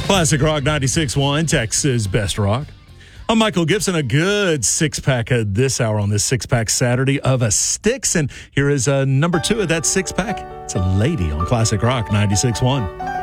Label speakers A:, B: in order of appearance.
A: Classic Rock 96.1, Texas Best Rock. I'm Michael Gibson. A good six-pack this hour on this six-pack Saturday of a Styx. And here is number 2 of that six-pack. It's a lady on Classic Rock 96.1.